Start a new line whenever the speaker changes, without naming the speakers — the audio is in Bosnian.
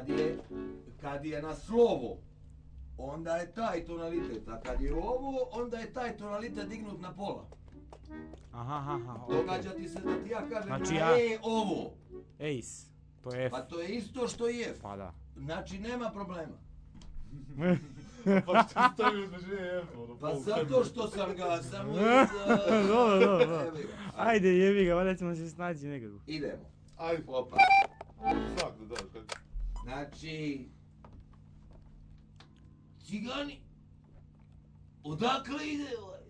Kad je na slovo, onda je taj tonalitet, a kad je ovo, onda je taj tonalitet dignut na pola.
Aha,
Događa ti se da ti ja kažem
znači
na ovo.
Ace, to je F.
Pa to je isto što i F.
Pa da.
Znači nema problema.
Pa što stavio značenje F, ono?
Pa zato što sam ga samo
Dobro. Ajde jebi ga, valjda ćemo se snaći nekako.
Idemo.
Ajde.
Opa.
Znak da daš, kako?
Znači... Cigani, odakle ide ovaj?